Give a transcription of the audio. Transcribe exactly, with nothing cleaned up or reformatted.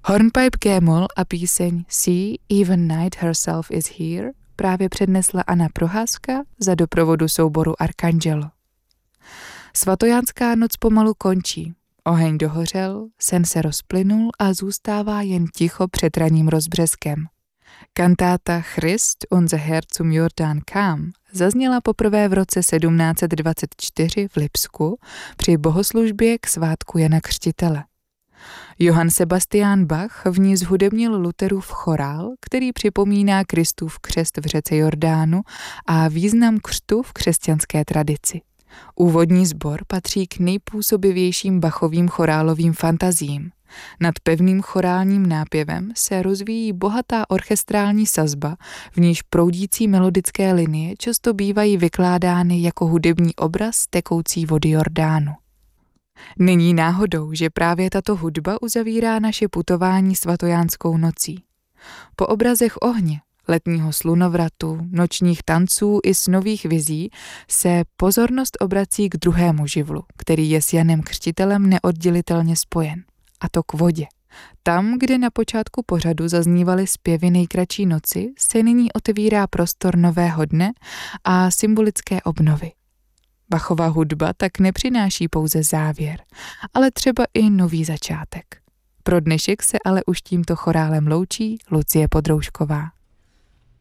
Hornpipe G-moll a píseň See, Even Night Herself is Here právě přednesla Anna Proházka za doprovodu souboru Arcangelo. Svatojánská noc pomalu končí. Oheň dohořel, sen se rozplynul a zůstává jen ticho před ranním rozbřeskem. Kantáta Christ unser Herr zum Jordan kam zazněla poprvé v roce sedmnáct set dvacet čtyři v Lipsku při bohoslužbě k svátku Jana Křtitele. Johann Sebastian Bach v ní zhudebnil Lutherův chorál, který připomíná Kristův křest v řece Jordánu a význam křtu v křesťanské tradici. Úvodní sbor patří k nejpůsobivějším Bachovým chorálovým fantazím. Nad pevným chorálním nápěvem se rozvíjí bohatá orchestrální sazba, v níž proudící melodické linie často bývají vykládány jako hudební obraz tekoucí vody Jordánu. Není náhodou, že právě tato hudba uzavírá naše putování svatojánskou nocí. Po obrazech ohně, letního slunovratu, nočních tanců i snových vizí se pozornost obrací k druhému živlu, který je s Janem Křtitelem neoddělitelně spojen, a to k vodě. Tam, kde na počátku pořadu zaznívaly zpěvy nejkratší noci, se nyní otevírá prostor nového dne a symbolické obnovy. Bachova hudba tak nepřináší pouze závěr, ale třeba i nový začátek. Pro dnešek se ale už tímto chorálem loučí Lucie Podroužková.